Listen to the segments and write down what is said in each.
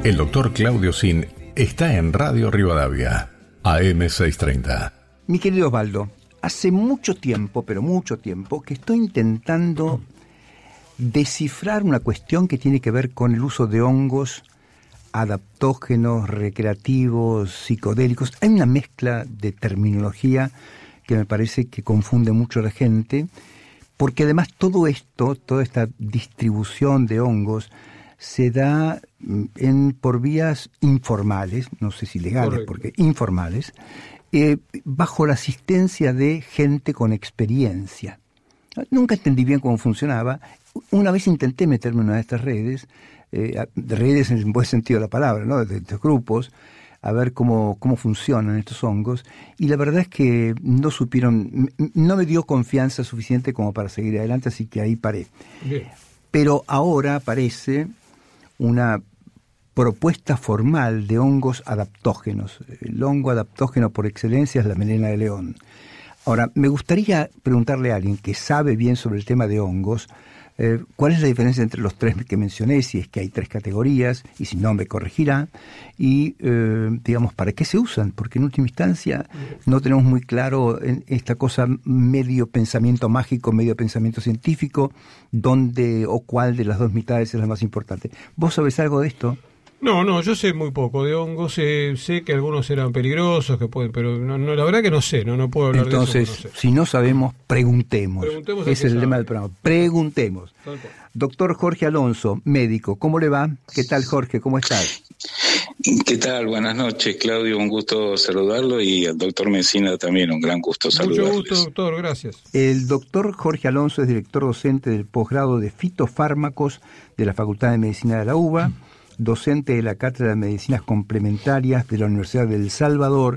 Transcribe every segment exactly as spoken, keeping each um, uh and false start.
El doctor Claudio Sin está en Radio Rivadavia, A M seiscientos treinta. Mi querido Osvaldo, hace mucho tiempo, pero mucho tiempo, que estoy intentando descifrar una cuestión que tiene que ver con el uso de hongos adaptógenos, recreativos, psicodélicos. Hay una mezcla de terminología que me parece que confunde mucho a la gente, porque además todo esto, toda esta distribución de hongos, se da en, por vías informales, no sé si legales, correcto, porque informales, eh, bajo la asistencia de gente con experiencia. Nunca entendí bien cómo funcionaba. Una vez intenté meterme en una de estas redes, eh, de redes en el buen sentido de la palabra, ¿no? De estos grupos, a ver cómo, cómo funcionan estos hongos, y la verdad es que no supieron, no me dio confianza suficiente como para seguir adelante, así que ahí paré. Bien. Pero ahora aparece una propuesta formal de hongos adaptógenos. El hongo adaptógeno por excelencia es la melena de león. Ahora, me gustaría preguntarle a alguien que sabe bien sobre el tema de hongos, eh, ¿cuál es la diferencia entre los tres que mencioné? Si es que hay tres categorías, y si no me corregirá, y eh, digamos, ¿para qué se usan? Porque en última instancia no tenemos muy claro en esta cosa medio pensamiento mágico, medio pensamiento científico, dónde o cuál de las dos mitades es la más importante. ¿Vos sabés algo de esto? No, no, yo sé muy poco de hongos, sé, sé que algunos eran peligrosos, que pueden, pero no, no, la verdad que no sé, no, no puedo hablar Entonces, de eso. Entonces, no sé. Si no sabemos, preguntemos. Preguntemos Ese es el sabe. lema del programa. Preguntemos. Doctor Jorge Alonso, médico, ¿cómo le va? ¿Qué tal, Jorge? ¿Cómo estás? ¿Qué tal? Buenas noches, Claudio, un gusto saludarlo, y al doctor Messina también, un gran gusto saludarlo. Mucho gusto, doctor, gracias. El doctor Jorge Alonso es director docente del posgrado de fitofármacos de la Facultad de Medicina de la UBA, docente de la Cátedra de Medicinas Complementarias de la Universidad de El Salvador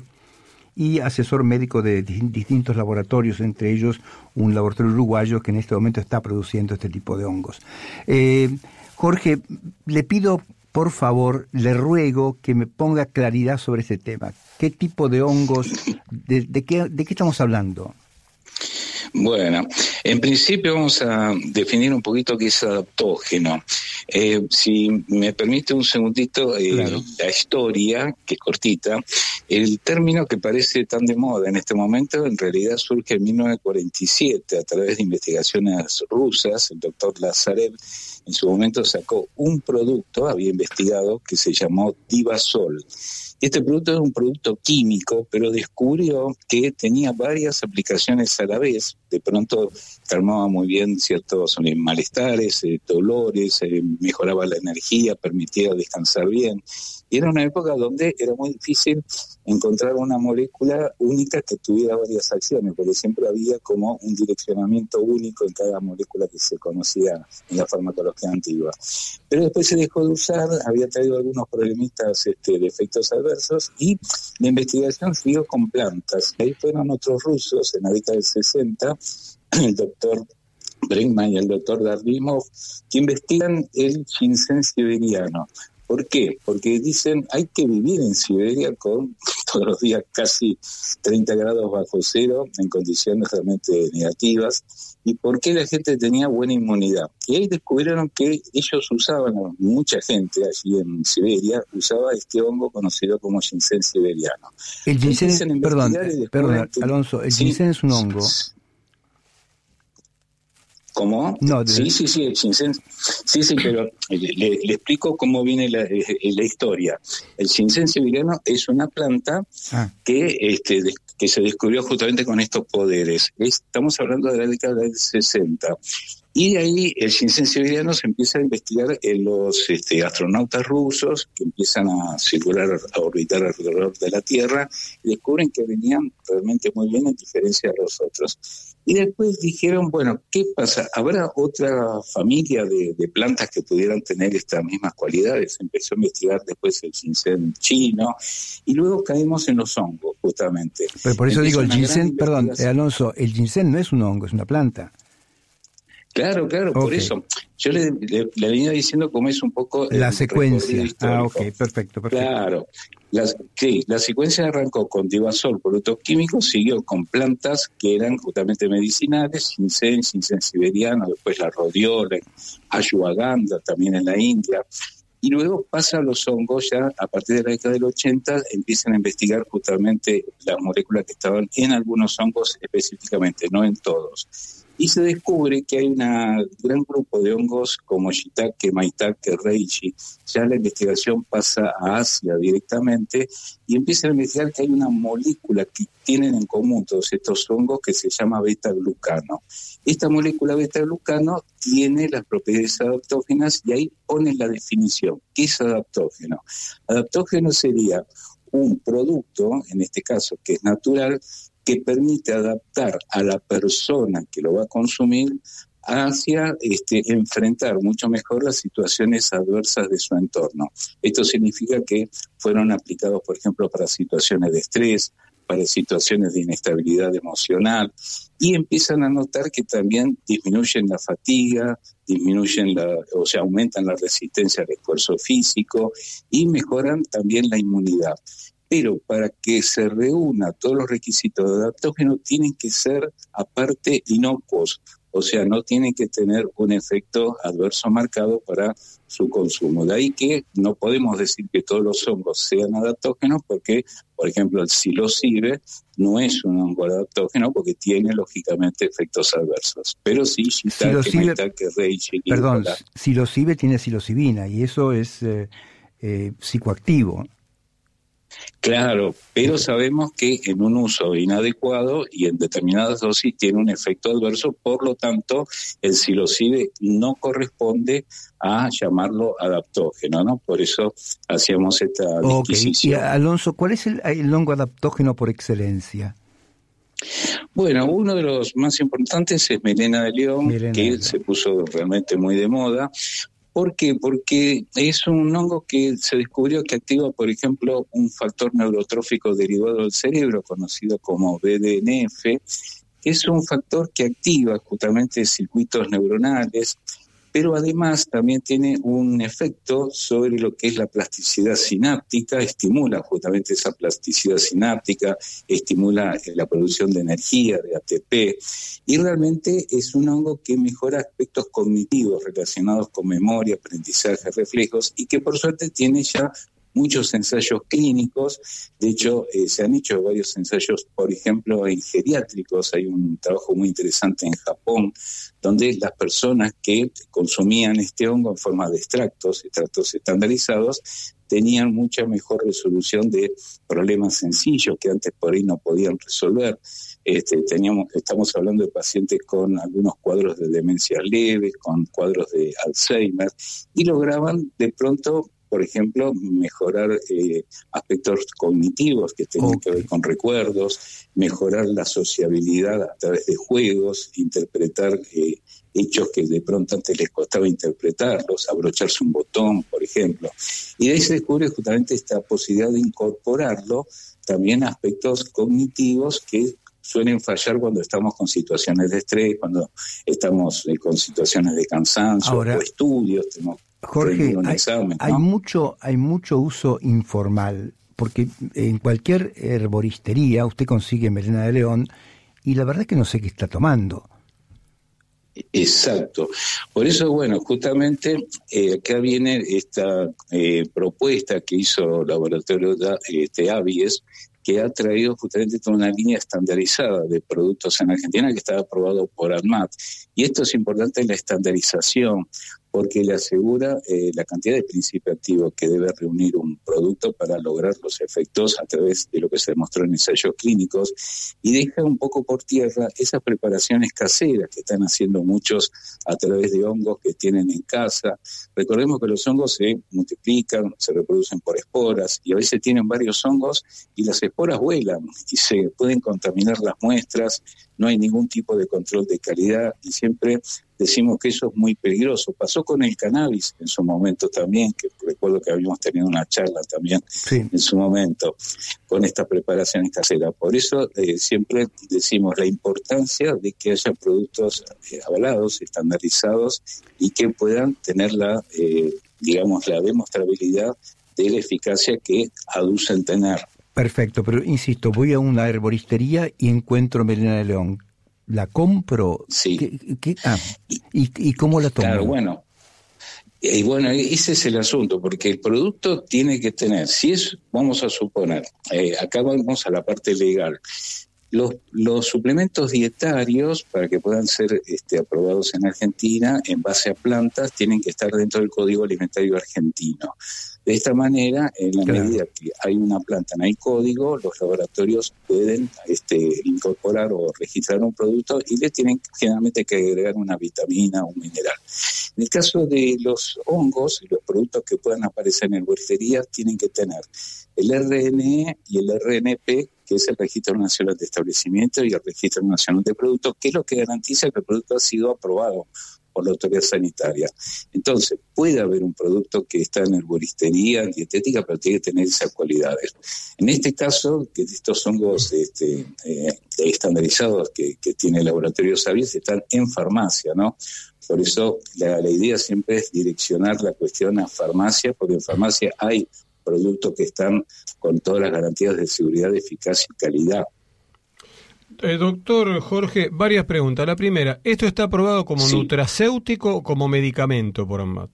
y asesor médico de distintos laboratorios, entre ellos un laboratorio uruguayo que en este momento está produciendo este tipo de hongos. Eh, Jorge, le pido, por favor, le ruego que me ponga claridad sobre este tema. ¿Qué tipo de hongos, de, de, qué, de qué estamos hablando? Bueno, en principio vamos a definir un poquito qué es adaptógeno. Eh, si me permite un segundito, eh, claro. La historia, que es cortita, el término que parece tan de moda en este momento, en realidad surge en mil novecientos cuarenta y siete a través de investigaciones rusas. El doctor Lazarev en su momento sacó un producto, había investigado, que se llamó Divasol. Este producto es un producto químico, pero descubrió que tenía varias aplicaciones a la vez. De pronto calmaba muy bien ciertos eh, malestares, eh, dolores, eh, mejoraba la energía, permitía descansar bien. Y era una época donde era muy difícil encontrar una molécula única que tuviera varias acciones, porque siempre había como un direccionamiento único en cada molécula que se conocía en la farmacología antigua. Pero después se dejó de usar, había traído algunos problemitas este, de efectos adversos, y la investigación siguió con plantas. Ahí fueron otros rusos en la década del sesenta, el doctor Bregman y el doctor Darlimov, que investigan el ginseng siberiano. ¿Por qué? Porque dicen hay que vivir en Siberia con todos los días casi treinta grados bajo cero en condiciones realmente negativas. ¿Y por qué la gente tenía buena inmunidad? Y ahí descubrieron que ellos usaban, mucha gente allí en Siberia usaba este hongo conocido como ginseng siberiano. El ginseng, perdón, perdón, que, Alonso, el ginseng sí, es un hongo. ¿Cómo? No, de... Sí, sí, sí, el ginseng. Sí, sí, pero le, le explico cómo viene la, la historia. El ginseng siberiano es una planta ah. que, este, que se descubrió justamente con estos poderes. Estamos hablando de la década del sesenta. Y de ahí el ginseng siberiano se empieza a investigar en los este, astronautas rusos que empiezan a circular, a orbitar alrededor de la Tierra, y descubren que venían realmente muy bien en diferencia de los otros. Y después dijeron, bueno, ¿qué pasa? ¿Habrá otra familia de, de plantas que pudieran tener estas mismas cualidades? Empezó a investigar después el ginseng chino, y luego caímos en los hongos, justamente. Pero por eso Empezó digo, el ginseng, perdón, eh, Alonso, el ginseng no es un hongo, es una planta. Claro, claro, okay. Por eso. Yo le, le, le venía diciendo cómo es un poco... La secuencia. Ah, ok, perfecto, perfecto. Claro. La, sí, la secuencia arrancó con Divasol, productos químicos, siguió con plantas que eran justamente medicinales, ginseng, ginseng siberiano, después la rodiola, ashwagandha, también en la India. Y luego pasa a los hongos, ya a partir de la década del ochenta empiezan a investigar justamente las moléculas que estaban en algunos hongos específicamente, no en todos. Y se descubre que hay un gran grupo de hongos como Shiitake, Maitake, Reishi. Ya la investigación pasa a Asia directamente y empiezan a investigar que hay una molécula que tienen en común todos estos hongos que se llama beta-glucano. Esta molécula beta-glucano tiene las propiedades adaptógenas y ahí ponen la definición. ¿Qué es adaptógeno? Adaptógeno sería un producto, en este caso que es natural, que permite adaptar a la persona que lo va a consumir hacia este, enfrentar mucho mejor las situaciones adversas de su entorno. Esto significa que fueron aplicados, por ejemplo, para situaciones de estrés, para situaciones de inestabilidad emocional, y empiezan a notar que también disminuyen la fatiga, disminuyen la, o sea, aumentan la resistencia al esfuerzo físico y mejoran también la inmunidad. Pero para que se reúna todos los requisitos de adaptógeno tienen que ser aparte inocuos, o sea, no tienen que tener un efecto adverso marcado para su consumo. De ahí que no podemos decir que todos los hongos sean adaptógenos porque, por ejemplo, el psilocibe no es un hongo adaptógeno porque tiene, lógicamente, efectos adversos. Pero sí, Shiitake, Maitake, Reishi... Perdón, psilocibe tiene psilocibina y eso es eh, eh, psicoactivo. Claro, pero sabemos que en un uso inadecuado y en determinadas dosis tiene un efecto adverso, por lo tanto el psilocibe no corresponde a llamarlo adaptógeno, ¿no? Por eso hacíamos esta okay. disquisición. Y Alonso, ¿cuál es el, el hongo adaptógeno por excelencia? Bueno, uno de los más importantes es melena de león, melena que de león. se puso realmente muy de moda. ¿Por qué? Porque es un hongo que se descubrió que activa, por ejemplo, un factor neurotrófico derivado del cerebro, conocido como B D N F. Es un factor que activa justamente circuitos neuronales, pero además también tiene un efecto sobre lo que es la plasticidad sináptica, estimula justamente esa plasticidad sináptica, estimula la producción de energía, de A T P, y realmente es un hongo que mejora aspectos cognitivos relacionados con memoria, aprendizaje, reflejos, y que por suerte tiene ya muchos ensayos clínicos. De hecho, eh, se han hecho varios ensayos, por ejemplo, en geriátricos. Hay un trabajo muy interesante en Japón, donde las personas que consumían este hongo en forma de extractos, extractos estandarizados, tenían mucha mejor resolución de problemas sencillos que antes por ahí no podían resolver. Este, teníamos, estamos hablando de pacientes con algunos cuadros de demencia leves, con cuadros de Alzheimer, y lograban de pronto, por ejemplo, mejorar eh, aspectos cognitivos que tenían okay. que ver con recuerdos, mejorar la sociabilidad a través de juegos, interpretar eh, hechos que de pronto antes les costaba interpretarlos, abrocharse un botón, por ejemplo. Y de ahí se descubre justamente esta posibilidad de incorporarlo también a aspectos cognitivos que suelen fallar cuando estamos con situaciones de estrés, cuando estamos eh, con situaciones de cansancio. Ahora, o estudios, tenemos Jorge, un hay, examen, ¿no? hay mucho, hay mucho uso informal, porque en cualquier herboristería usted consigue melena de león y la verdad es que no sé qué está tomando. Exacto. Por eso, bueno, justamente eh, acá viene esta eh, propuesta que hizo el laboratorio de este, Abies, que ha traído justamente toda una línea estandarizada de productos en Argentina que está aprobado por ANMAT. Y esto es importante en la estandarización, porque le asegura eh, la cantidad de principio activo que debe reunir un producto para lograr los efectos a través de lo que se demostró en ensayos clínicos, y deja un poco por tierra esas preparaciones caseras que están haciendo muchos a través de hongos que tienen en casa. Recordemos que los hongos se multiplican, se reproducen por esporas, y a veces tienen varios hongos y las esporas vuelan y se pueden contaminar las muestras. No hay ningún tipo de control de calidad y siempre decimos que eso es muy peligroso. Pasó con el cannabis en su momento también, que recuerdo que habíamos tenido una charla también sí. en su momento con estas preparaciones caseras. Por eso eh, siempre decimos la importancia de que haya productos eh, avalados, estandarizados y que puedan tener la, eh, digamos, la demostrabilidad de la eficacia que aducen tener. Perfecto, pero insisto, voy a una herboristería y encuentro melena de león. ¿La compro? Sí. ¿Qué, qué? Ah, ¿y, ¿Y cómo la tomo? Claro, bueno. Y bueno, ese es el asunto, porque el producto tiene que tener, si es, vamos a suponer, eh, acá vamos a la parte legal, los, los suplementos dietarios, para que puedan ser este, aprobados en Argentina, en base a plantas, tienen que estar dentro del Código Alimentario Argentino. De esta manera, en la claro. medida que hay una planta en el código, los laboratorios pueden este, incorporar o registrar un producto y le tienen generalmente que agregar una vitamina o un mineral. En el caso de los hongos, los productos que puedan aparecer en herboristería tienen que tener el R N E y el R N P, que es el Registro Nacional de Establecimientos y el Registro Nacional de Productos, que es lo que garantiza que el producto ha sido aprobado por la autoridad sanitaria. Entonces, puede haber un producto que está en herboristería, en dietética, pero tiene que tener esas cualidades. En este caso, que estos hongos este, eh, estandarizados que, que tiene el laboratorio Sabies están en farmacia, ¿no? Por eso la, la idea siempre es direccionar la cuestión a farmacia, porque en farmacia hay productos que están con todas las garantías de seguridad, eficacia y calidad. Eh, doctor Jorge, varias preguntas. La primera, ¿esto está aprobado como sí. nutracéutico o como medicamento por ANMAT?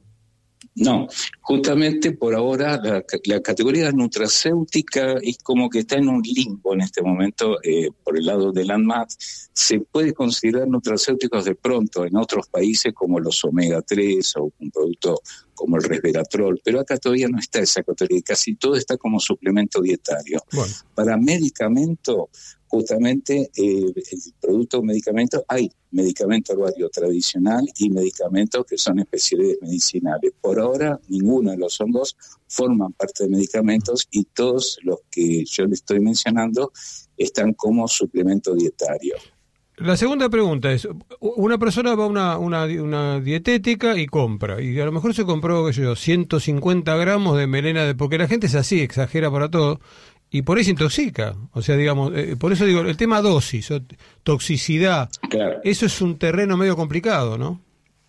No, justamente por ahora la, la categoría nutracéutica es como que está en un limbo en este momento eh, por el lado del ANMAT. Se puede considerar nutracéuticos de pronto en otros países como los omega tres o un producto como el resveratrol, pero acá todavía no está esa categoría, casi todo está como suplemento dietario. Bueno. Para medicamento, justamente eh, el producto medicamento, hay medicamento herbario tradicional y medicamentos que son especialidades medicinales. Por ahora, ninguno de los hongos forman parte de medicamentos y todos los que yo le estoy mencionando están como suplemento dietario. La segunda pregunta es, una persona va a una, una, una dietética y compra, y a lo mejor se compró, qué sé yo, ciento cincuenta gramos de melena, de porque la gente es así, exagera para todo, y por ahí se intoxica. O sea, digamos, eh, por eso digo, el tema dosis, o toxicidad, claro. Eso es un terreno medio complicado, ¿no?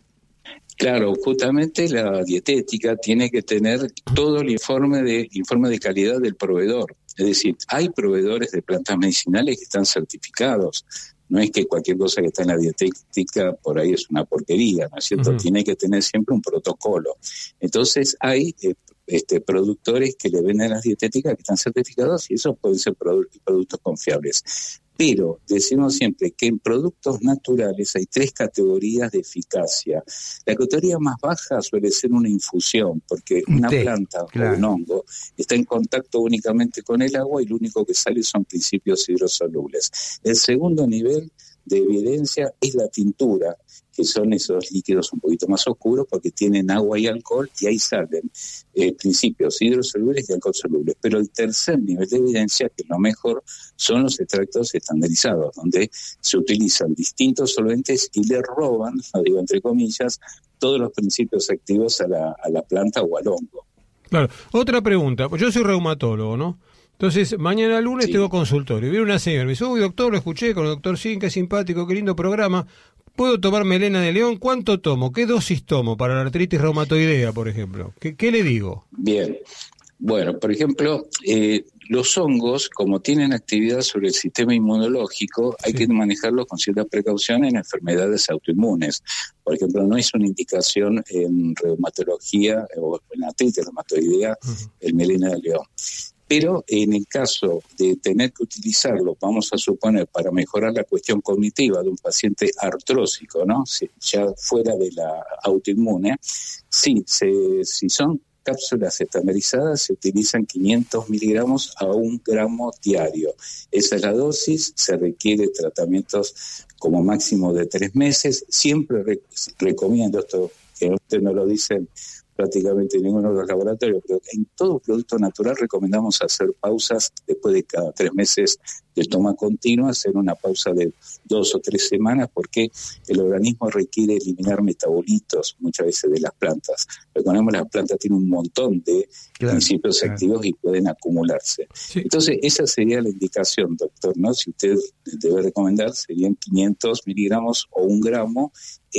Claro, justamente la dietética tiene que tener todo el informe de informe de calidad del proveedor. Es decir, hay proveedores de plantas medicinales que están certificados. No es que cualquier cosa que está en la dietética por ahí es una porquería, ¿no es cierto? Uh-huh. Tiene que tener siempre un protocolo. Entonces hay eh, este, productores que le venden las dietéticas que están certificados y esos pueden ser produ- productos confiables. Pero decimos siempre que en productos naturales hay tres categorías de eficacia. La categoría más baja suele ser una infusión, porque una sí, planta claro. o un hongo está en contacto únicamente con el agua y lo único que sale son principios hidrosolubles. El segundo nivel de evidencia es la tintura, que son esos líquidos un poquito más oscuros porque tienen agua y alcohol y ahí salen eh, principios hidrosolubles y alcohol solubles. Pero el tercer nivel de evidencia, que es lo mejor, son los extractos estandarizados, donde se utilizan distintos solventes y le roban, no digo entre comillas, todos los principios activos a la, a la planta o al hongo. Claro. Otra pregunta, yo soy reumatólogo, ¿no? Entonces, mañana lunes sí. tengo consultorio. Viene una señora, me dice, uy, doctor, lo escuché con el doctor Sin, qué simpático, qué lindo programa. ¿Puedo tomar melena de león? ¿Cuánto tomo? ¿Qué dosis tomo para la artritis reumatoidea, por ejemplo? ¿Qué, qué le digo? Bien. Bueno, por ejemplo, eh, los hongos, como tienen actividad sobre el sistema inmunológico, hay sí. que manejarlos con cierta precaución en enfermedades autoinmunes. Por ejemplo, no es una indicación en reumatología o en artritis reumatoidea uh-huh. el melena de león. Pero en el caso de tener que utilizarlo, vamos a suponer, para mejorar la cuestión cognitiva de un paciente artrósico, ¿no? Si, ya fuera de la autoinmune, sí, se, si son cápsulas estandarizadas, se utilizan quinientos miligramos a un gramo diario. Esa es la dosis, se requiere tratamientos como máximo de tres meses. Siempre re- recomiendo esto, que ustedes no lo dicen prácticamente ninguno de los laboratorios, pero en todo producto natural recomendamos hacer pausas después de cada tres meses de toma continua, hacer una pausa de dos o tres semanas, porque el organismo requiere eliminar metabolitos muchas veces de las plantas. Recordemos que las plantas tienen un montón de claro, principios claro. activos y pueden acumularse. Sí. Entonces, esa sería la indicación, doctor, ¿no? Si usted debe recomendar, serían quinientos miligramos o un gramo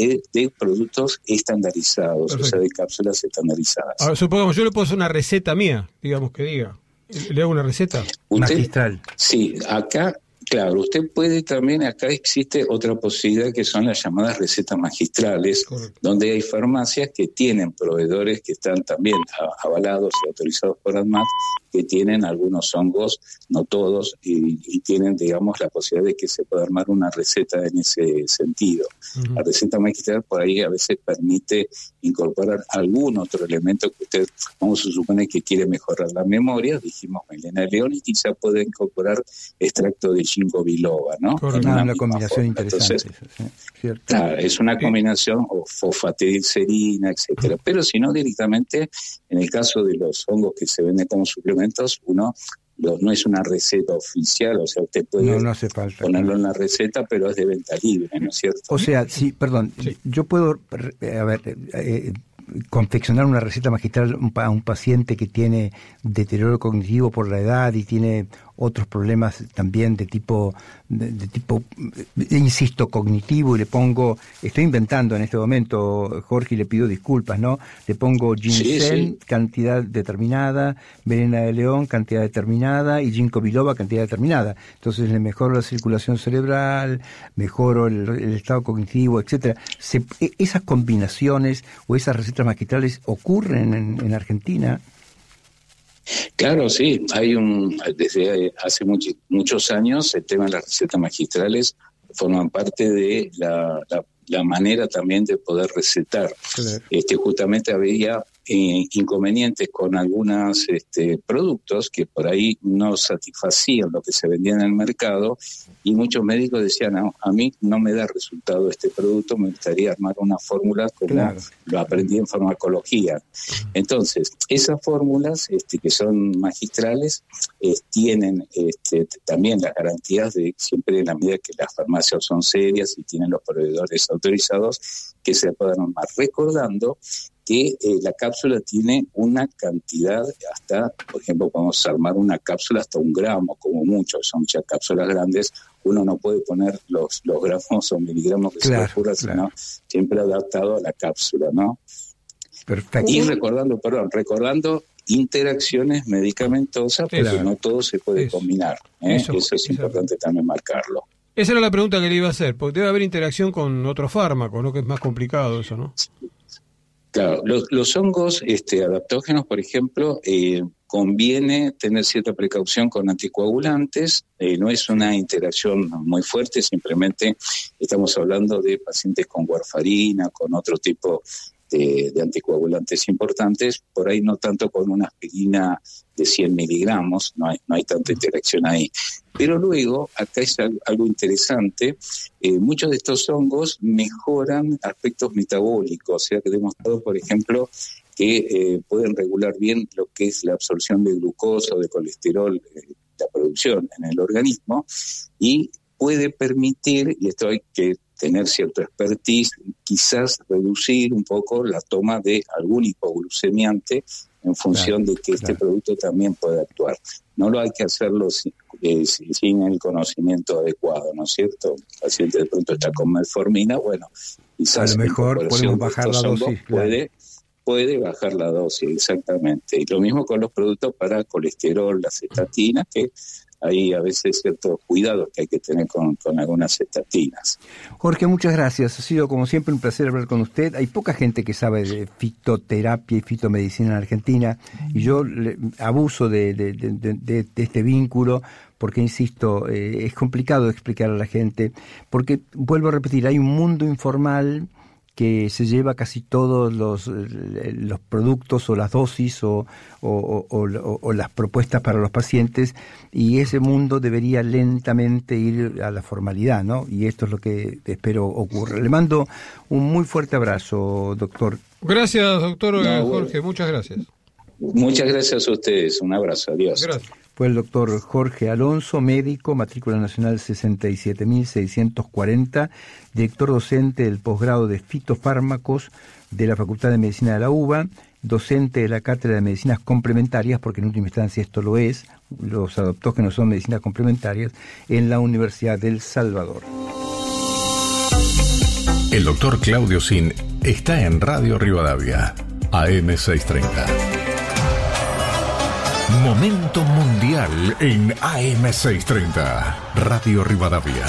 de productos estandarizados, perfecto. O sea, de cápsulas estandarizadas. Ahora, supongamos, yo le puedo hacer una receta mía, digamos que diga. ¿Le hago una receta? ¿Usted? Magistral. Sí, acá Claro, usted puede también, acá existe otra posibilidad que son las llamadas recetas magistrales, correcto, donde hay farmacias que tienen proveedores que están también avalados y autorizados por ANMAT, que tienen algunos hongos, no todos, y, y tienen, digamos, la posibilidad de que se pueda armar una receta en ese sentido. Uh-huh. La receta magistral por ahí a veces permite incorporar algún otro elemento que usted, vamos a suponer que quiere mejorar la memoria, dijimos melena de león, y quizá puede incorporar extracto de ginkgo biloba, ¿no? Correcto. Una, una combinación forma. Interesante. Entonces, eso, sí. Claro, es una combinación, o fosfatidilcerina, etcétera. Uh-huh. Pero si no, directamente, en el caso de los hongos que se venden como suplementos, uno lo, no es una receta oficial, o sea, usted puede no, no hace falta, ponerlo claro. en la receta, pero es de venta libre, ¿no es cierto? O sea, sí, perdón, sí. yo puedo, a ver, eh, confeccionar una receta magistral a un paciente que tiene deterioro cognitivo por la edad y tiene otros problemas también de tipo, de, de tipo, insisto, cognitivo, y le pongo, estoy inventando en este momento, Jorge, y le pido disculpas, ¿no? Le pongo ginseng, sí, sí. cantidad determinada, melena de león, cantidad determinada, y ginkgo biloba, cantidad determinada. Entonces le mejoro la circulación cerebral, mejoro el, el estado cognitivo, etcétera. Se, esas combinaciones o esas recetas magistrales ocurren en, en Argentina. Claro, sí, hay un, desde hace much, muchos años el tema de las recetas magistrales forman parte de la, la, la manera también de poder recetar. Claro. Este, justamente había eh, inconvenientes con algunos este, productos que por ahí no satisfacían lo que se vendía en el mercado, y muchos médicos decían, no, a mí no me da resultado este producto, me gustaría armar una fórmula como claro. lo aprendí en farmacología. Entonces, esas fórmulas este, que son magistrales eh, tienen este, también las garantías de, siempre en la medida que las farmacias son serias y tienen los proveedores autorizados, que se puedan armar, recordando que eh, la cápsula tiene una cantidad hasta, por ejemplo, podemos armar una cápsula hasta un gramo, como mucho, son ya cápsulas grandes, uno no puede poner los, los gramos o miligramos que claro, se ocurra, claro. sino siempre adaptado a la cápsula, ¿no? Perfecto. Y recordando, perdón, recordando interacciones medicamentosas, porque claro. no todo se puede eso. combinar, ¿eh? Eso, eso es eso. importante también marcarlo. Esa era la pregunta que le iba a hacer, porque debe haber interacción con otro fármaco, ¿no? Que es más complicado eso, ¿no? Claro, los, los hongos este, adaptógenos, por ejemplo, eh, conviene tener cierta precaución con anticoagulantes, eh, no es una interacción muy fuerte, simplemente estamos hablando de pacientes con warfarina, con otro tipo de, de anticoagulantes importantes, por ahí no tanto con una aspirina de cien miligramos, no hay, no hay tanta interacción ahí. Pero luego, acá es algo interesante, eh, muchos de estos hongos mejoran aspectos metabólicos, o sea que he demostrado, por ejemplo, que eh, pueden regular bien lo que es la absorción de glucosa o de colesterol, eh, la producción en el organismo, y puede permitir, y esto hay que tener cierto expertise, quizás reducir un poco la toma de algún hipoglucemiante en función claro, de que este claro. producto también puede actuar. No lo hay que hacerlo sin, eh, sin el conocimiento adecuado, ¿no es cierto? El paciente de pronto está con metformina, bueno, quizás a lo mejor podemos bajar la dosis. Puede, claro. puede bajar la dosis, exactamente. Y lo mismo con los productos para colesterol, las estatinas, que hay a veces ciertos cuidados que hay que tener con, con algunas estatinas. Jorge, muchas gracias. Ha sido como siempre un placer hablar con usted. Hay poca gente que sabe de fitoterapia y fitomedicina en Argentina, y yo le, abuso de, de, de, de, de este vínculo porque, insisto, eh, es complicado explicar a la gente, porque, vuelvo a repetir, hay un mundo informal que se lleva casi todos los, los productos o las dosis o, o, o, o, o las propuestas para los pacientes, y ese mundo debería lentamente ir a la formalidad, ¿no? Y esto es lo que espero ocurra. Le mando un muy fuerte abrazo, doctor. Gracias, doctor no, Jorge, muchas gracias. Muchas gracias a ustedes, un abrazo, adiós. Gracias. Fue el doctor Jorge Alonso, médico, matrícula nacional sesenta y siete mil seiscientos cuarenta, director docente del posgrado de fitofármacos de la Facultad de Medicina de la UBA, docente de la Cátedra de Medicinas Complementarias, porque en última instancia esto lo es, los adaptógenos son medicinas complementarias, en la Universidad del Salvador. El doctor Claudio Sin está en Radio Rivadavia, A M seiscientos treinta. Momento mundial en A M seiscientos treinta, Radio Rivadavia.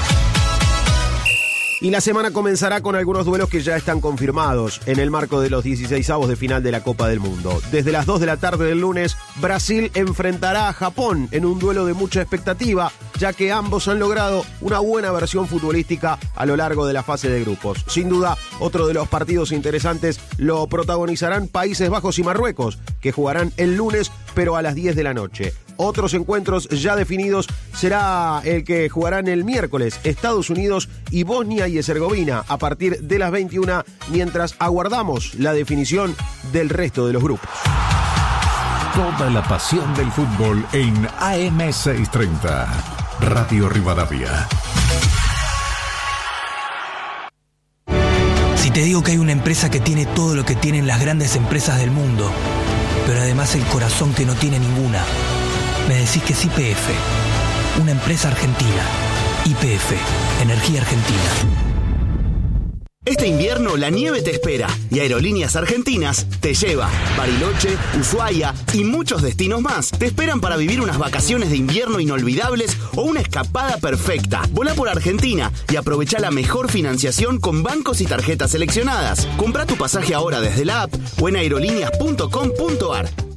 Y la semana comenzará con algunos duelos que ya están confirmados en el marco de los dieciseisavos de final de la Copa del Mundo. Desde las dos de la tarde del lunes, Brasil enfrentará a Japón en un duelo de mucha expectativa, ya que ambos han logrado una buena versión futbolística a lo largo de la fase de grupos. Sin duda, otro de los partidos interesantes lo protagonizarán Países Bajos y Marruecos, que jugarán el lunes, pero a las diez de la noche. Otros encuentros ya definidos será el que jugarán el miércoles Estados Unidos y Bosnia y Herzegovina a partir de las veintiuna, mientras aguardamos la definición del resto de los grupos. Toda la pasión del fútbol en A M seiscientos treinta, Radio Rivadavia. Si te digo que hay una empresa que tiene todo lo que tienen las grandes empresas del mundo, pero además el corazón que no tiene ninguna, me decís que es Y P F, una empresa argentina. Y P F, Energía Argentina. Este invierno la nieve te espera y Aerolíneas Argentinas te lleva. Bariloche, Ushuaia y muchos destinos más te esperan para vivir unas vacaciones de invierno inolvidables o una escapada perfecta. Volá por Argentina y aprovecha la mejor financiación con bancos y tarjetas seleccionadas. Comprá tu pasaje ahora desde la app o en aerolíneas punto com punto ar.